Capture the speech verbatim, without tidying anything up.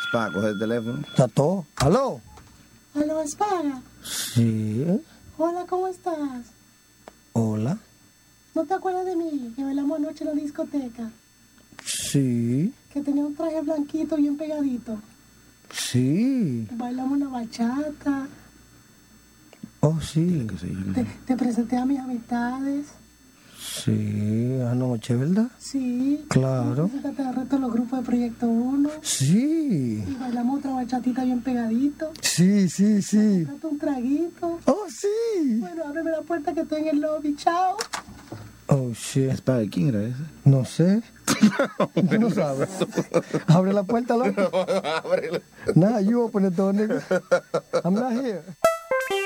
Para coger el teléfono. Está todo. ¿Aló? ¿Aló, Espaga? Sí. Hola, ¿cómo estás? Hola. ¿No te acuerdas de mí? Que bailamos anoche en la discoteca. Sí. Que tenía un traje blanquito bien pegadito. Sí. Bailamos una bachata. Oh, sí. Te, te presenté a mis amistades. Sí, anoche, ¿verdad? Sí. Claro. Presentaste al resto de los grupos de Proyecto uno. Sí. Y bailamos otra bachatita bien pegadito. Sí, sí, sí. Compraste un traguito. Oh, sí. Bueno, ábreme la puerta que estoy en el lobby. Chao. Oh, shit. Espera, ¿quién era ese? No sé. Tú no sabes. Abre la puerta, loco. Ábrela. Nah, you open the door, nigga. I'm not here.